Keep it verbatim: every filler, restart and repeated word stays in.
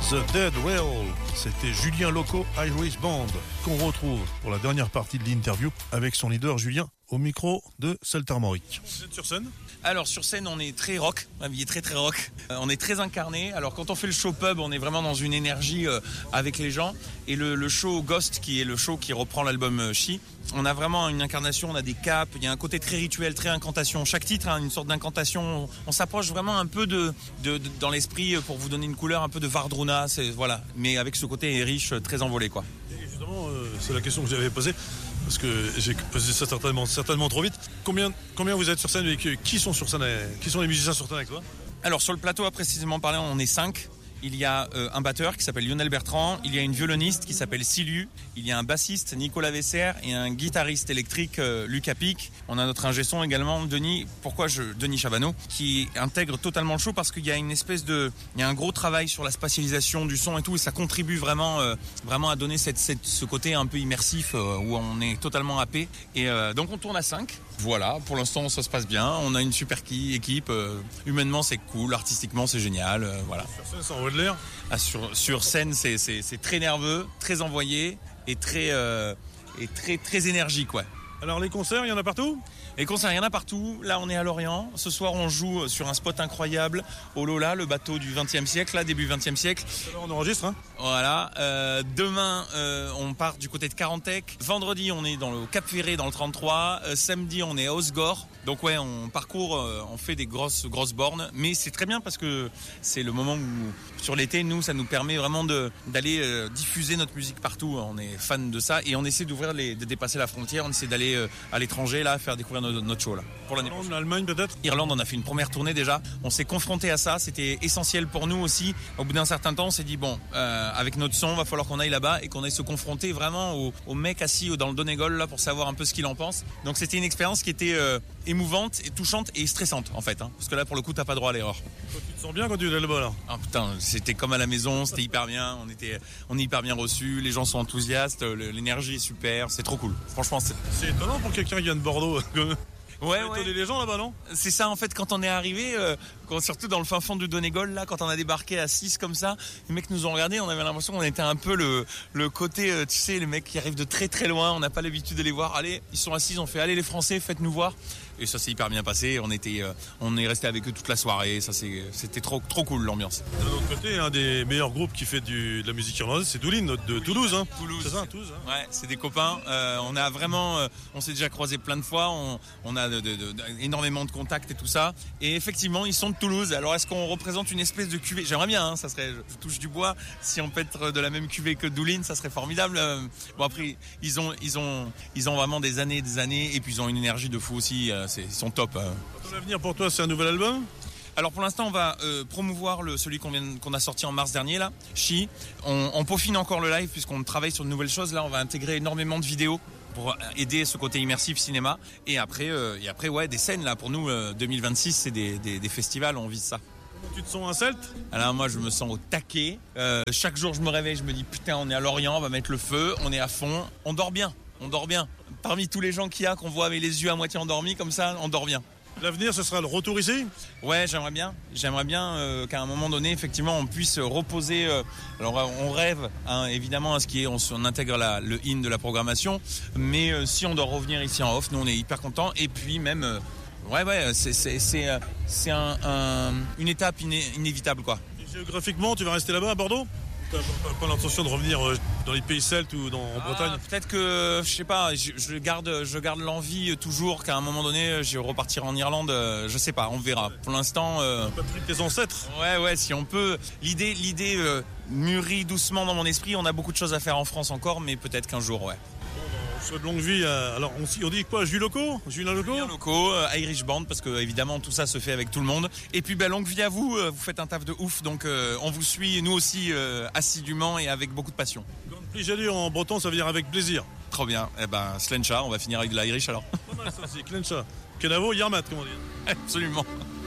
The Dead Well, c'était Julien Loco Irish Band qu'on retrouve pour la dernière partie de l'interview avec son leader Julien au micro de Celte Armorique. Vous êtes sur scène ? Alors sur scène on est très rock, il est très très rock, euh, on est très incarné. Alors quand on fait le show pub on est vraiment dans une énergie euh, avec les gens. Et le, le show Ghost qui est le show qui reprend l'album euh, She, on a vraiment une incarnation, on a des capes, il y a un côté très rituel, très incantation. Chaque titre a une sorte d'incantation, on, on s'approche vraiment un peu de, de, de dans l'esprit pour vous donner une couleur un peu de Vardruna, c'est, voilà, mais avec ce côté riche, très envolé quoi. Et justement euh, c'est la question que j'avais posée. Parce que j'ai posé ça certainement, certainement trop vite. Combien, combien vous êtes sur scène et qui sont sur scène, qui sont les musiciens sur scène avec toi ? Alors sur le plateau, à précisément parler, on est cinq. Il y a euh, un batteur qui s'appelle Lionel Bertrand, il y a une violoniste qui s'appelle Silu, il y a un bassiste Nicolas Vesser et un guitariste électrique euh, Lucas Pic. On a notre ingé son également Denis, pourquoi je Denis Chavano, qui intègre totalement le show parce qu'il y a une espèce de, il y a un gros travail sur la spatialisation du son et tout et ça contribue vraiment, euh, vraiment à donner cette, cette, ce côté un peu immersif euh, où on est totalement happé. Et euh, donc on tourne à cinq. Voilà, pour l'instant ça se passe bien, on a une super équipe, euh, humainement c'est cool, artistiquement c'est génial, euh, voilà. Sur scène ça envoie de l'air. Ah, sur, sur scène c'est, c'est, c'est très nerveux, très envoyé et très, euh, et très, très énergique, ouais. Alors les concerts, il y en a partout ? Les concerts, il y en a partout. Là, on est à Lorient. Ce soir, on joue sur un spot incroyable au Lola, le bateau du vingtième siècle, là, début vingtième siècle. Alors, on enregistre, hein ? Voilà. Euh, demain, euh, on part du côté de Carantec. Vendredi, on est dans le Cap Ferré, dans le trente-trois. Euh, samedi, on est à Osgore. Donc ouais, on parcourt, euh, on fait des grosses, grosses bornes. Mais c'est très bien parce que c'est le moment où, sur l'été, nous, ça nous permet vraiment de, d'aller euh, diffuser notre musique partout. On est fan de ça et on essaie d'ouvrir les, de dépasser la frontière. On essaie d'aller euh, à l'étranger, là, faire découvrir notre, notre show, là, pour l'année prochaine. L'Allemagne, peut-être ? Irlande, on a fait une première tournée déjà. On s'est confronté à ça. C'était essentiel pour nous aussi. Au bout d'un certain temps, on s'est dit, bon, euh, avec notre son, va falloir qu'on aille là-bas et qu'on aille se confronter vraiment au, au mec assis dans le Donegal, là, pour savoir un peu ce qu'il en pense. Donc c'était une expérience qui était euh, émouvante, et touchante et stressante, en fait. Hein, parce que là, pour le coup, t'as pas droit à l'erreur. Toi, tu te sens bien quand tu es là-bas, là ? Ah putain, c'était comme à la maison, c'était hyper bien. On était, on est hyper bien reçus. Les gens sont enthousiastes, l'énergie est super. C'est trop cool. Franchement, c'est... C'est étonnant pour quelqu'un qui vient de Bordeaux. Ouais, ouais. ouais. les gens là-bas, non ? C'est ça, en fait, quand on est arrivé, euh, quand, surtout dans le fin fond du Donegal, là, quand on a débarqué à six comme ça, les mecs nous ont regardé, on avait l'impression qu'on était un peu le, le côté, euh, tu sais, les mecs qui arrivent de très très loin, on n'a pas l'habitude de les voir. Allez, ils sont assis, on fait, allez les Français, faites-nous voir. Et ça s'est hyper bien passé, on était, euh, on est resté avec eux toute la soirée, ça c'est, c'était trop, trop cool l'ambiance. De l'autre côté, un des meilleurs groupes qui fait du, de la musique irlandaise, c'est Doolin, de Toulouse, hein. Toulouse. C'est ça, Toulouse, hein. Ouais, c'est des copains, euh, on a vraiment, euh, on s'est déjà croisés plein de fois, on, on a de, de, de, de, énormément de contacts et tout ça. Et effectivement, ils sont de Toulouse. Alors est-ce qu'on représente une espèce de cuvée ? J'aimerais bien, hein, ça serait, je touche du bois, si on peut être de la même cuvée que Doolin, ça serait formidable. Euh, bon après, ils ont, ils ont, ils ont vraiment des années et des années, et puis ils ont une énergie de fou aussi, euh, c'est, ils sont top. Euh. L'avenir pour toi, c'est un nouvel album ? Alors pour l'instant, on va euh, promouvoir le, celui qu'on, vient, qu'on a sorti en mars dernier, là, She. On, on peaufine encore le live puisqu'on travaille sur de nouvelles choses. Là, on va intégrer énormément de vidéos pour aider ce côté immersif cinéma. Et après, euh, et après ouais, des scènes, là, pour nous, euh, deux mille vingt-six, c'est des, des, des festivals, on vise ça. Tu te sens un Celte ? Alors moi, je me sens au taquet. Euh, chaque jour, je me réveille, je me dis, putain, on est à Lorient, on va mettre le feu, on est à fond. On dort bien, on dort bien. Parmi tous les gens qu'il y a, qu'on voit avec les yeux à moitié endormis, comme ça, on dort bien. L'avenir, ce sera le retour ici ? Ouais, j'aimerais bien. J'aimerais bien euh, qu'à un moment donné, effectivement, on puisse reposer. Euh, alors, on rêve, hein, évidemment, à ce qui est, on, on intègre la, le in de la programmation. Mais euh, si on doit revenir ici en off, nous, on est hyper contents. Et puis même, euh, ouais, ouais, c'est c'est c'est, euh, c'est un, un, une étape iné, inévitable, quoi. Et géographiquement, tu vas rester là-bas à Bordeaux ? T'as pas l'intention de revenir dans les pays celtes ou dans, en ah, Bretagne ? Peut-être que, je sais pas, je, je garde, je garde l'envie toujours qu'à un moment donné, je repartirai en Irlande. Je sais pas, on verra. Pour l'instant, euh... Patrick, tes ancêtres. Ouais, ouais, si on peut. L'idée, l'idée euh, mûrit doucement dans mon esprit. On a beaucoup de choses à faire en France encore, mais peut-être qu'un jour, ouais. On souhaite longue vie. À... Alors, on, on dit quoi, Julien Loco ? Julien Loco Julien Loco, euh, Irish Band, parce que évidemment tout ça se fait avec tout le monde. Et puis, ben, longue vie à vous. Euh, vous faites un taf de ouf, donc euh, on vous suit, nous aussi, euh, assidûment et avec beaucoup de passion. Quand plaisir en breton, ça veut dire avec plaisir. Trop bien. Eh ben, Slencha, on va finir avec de l'Irish alors. Pas mal ça, c'est Clencha. Kenavo, Yarmat, comment dire. Absolument.